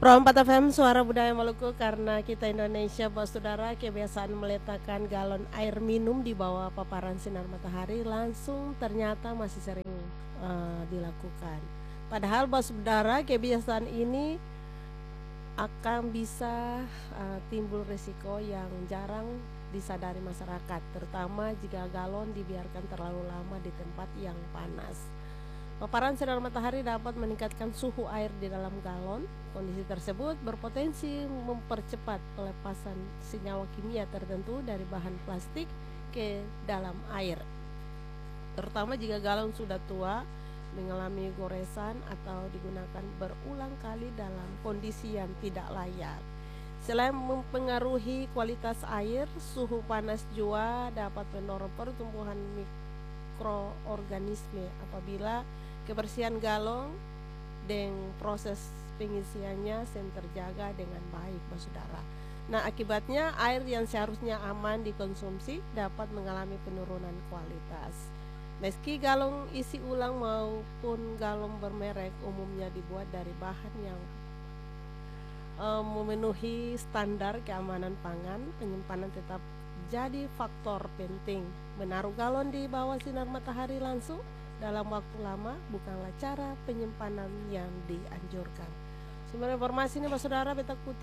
Pro 4 FM Suara Budaya Maluku, karena kita Indonesia, Bapak Saudara, kebiasaan meletakkan galon air minum di bawah paparan sinar matahari langsung ternyata masih sering dilakukan. Padahal Bapak Saudara, kebiasaan ini akan bisa timbul risiko yang jarang disadari masyarakat, terutama jika galon dibiarkan terlalu lama di tempat yang panas. Paparan sinar matahari dapat meningkatkan suhu air di dalam galon. Kondisi tersebut berpotensi mempercepat pelepasan senyawa kimia tertentu dari bahan plastik ke dalam air, terutama jika galon sudah tua, mengalami goresan, atau digunakan berulang kali dalam kondisi yang tidak layak. Selain mempengaruhi kualitas air, suhu panas juga dapat mendorong pertumbuhan mikroorganisme apabila kebersihan galon dan proses pengisiannya terjaga dengan baik, Bapak Saudara. Nah, akibatnya air yang seharusnya aman dikonsumsi dapat mengalami penurunan kualitas. Meski galon isi ulang maupun galon bermerek umumnya dibuat dari bahan yang memenuhi standar keamanan pangan, penyimpanan tetap jadi faktor penting. Menaruh galon di bawah sinar matahari langsung dalam waktu lama bukanlah cara penyimpanan yang dianjurkan. Sumber informasi ini, Bapak Saudara, beta kutip